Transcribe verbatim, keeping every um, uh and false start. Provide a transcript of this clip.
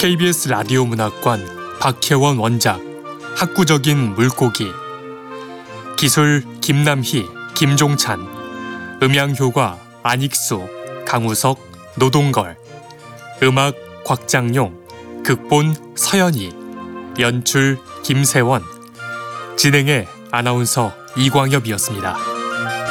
케이비에스 라디오 문학관 박혜원 원작 학구적인 물고기, 기술 김남희, 김종찬, 음향효과 안익수, 강우석, 노동걸, 음악 곽장용, 극본 서연희, 연출 김세원, 진행의 아나운서 이광엽이었습니다.